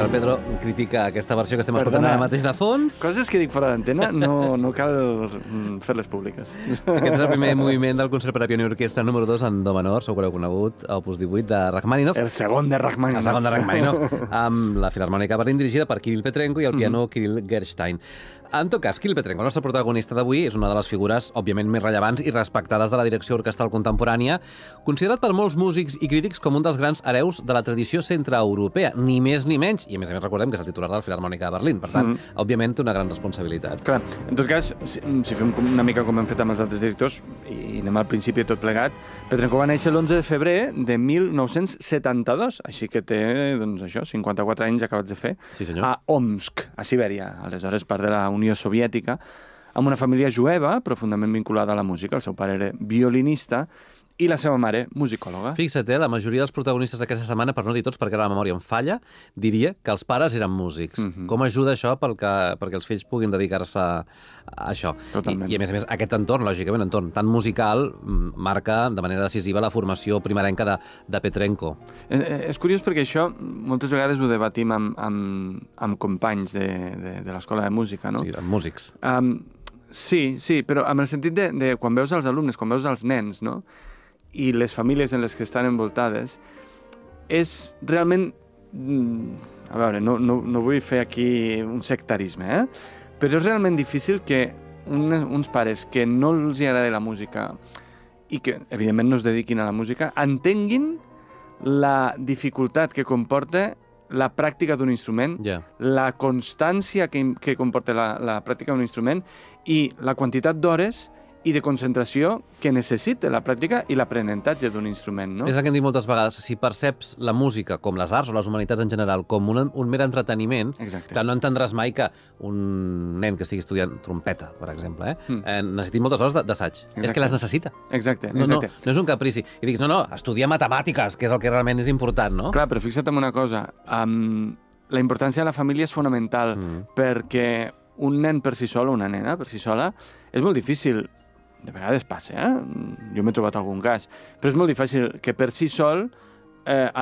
el Pedro critica aquesta versió que estem escoltant ara mateix de fons. Coses que dic fora d'antena no cal fer-les públiques. Aquest és el primer moviment del concert per a piano i orquestra número 2 en do menor, segur que l'heu conegut, Opus 18 de Rachmaninoff. El segon de Rachmaninoff. El segon de Rachmaninoff, amb la Filarmònica Berlín dirigida per Kirill Petrenko i el piano Kirill Gerstein. En tot cas, Kirill Petrenko, el nostre protagonista d'avui, és una de les figures, òbviament, més rellevants i respectades de la direcció orquestral contemporània, considerat per molts músics i crítics com un dels grans hereus de la tradició centreeuropea, ni més ni menys, i a més recordem que és el titular de la Filarmònica de Berlín, per tant, òbviament, té una gran responsabilitat. Clar, en tot cas, si fem una mica com hem fet amb els altres directors, i anem al principi de tot plegat, Petrenko va néixer l'11 de febrer de 1972, així que té, doncs això, 54 anys acabats de fer, sí, senyor. A Omsk, a Sibèria, aleshores part de la Unió Soviètica, amb una família jueva profundament vinculada a la música. El seu pare era violinista i la seva mare musicòloga. Fixa't, la majoria dels protagonistes d'aquesta setmana, per no dir tots, perquè ara la memòria em falla, diria que els pares eren músics. Com ajuda això perquè els fills puguin dedicar-se a això? Totalment. I a més, aquest entorn, lògicament, un entorn tan musical, marca de manera decisiva la formació primerenca de Petrenko. És curiós perquè això moltes vegades ho debatim amb companys de l'escola de música, no? Sí, amb músics. Sí, però amb el sentit de quan veus els alumnes, quan veus els nens, no?, i les famílies en les que estan envoltades, és realment... A veure, no vull fer aquí un sectarisme, però és realment difícil que uns pares que no els agrada la música i que, evidentment, no es dediquin a la música, entenguin la dificultat que comporta la pràctica d'un instrument, la constància que comporta la pràctica d'un instrument i la quantitat d'hores i de concentració que necessita la pràctica i l'aprenentatge d'un instrument, no? És el que hem dit moltes vegades. Si perceps la música, com les arts o les humanitats en general, com un mer entreteniment, que no entendràs mai que un nen que estigui estudiant trompeta, per exemple, necessiti moltes hores d'assaig. És que les necessita. Exacte. No és un caprici. I diguis, no, estudia matemàtiques, que és el que realment és important, no? Clar, però fixa't en una cosa. La importància de la família és fonamental, perquè un nen per si sol o una nena per si sola és molt difícil. De vegades passa, Jo m'he trobat algun cas. Però és molt difícil que per si sol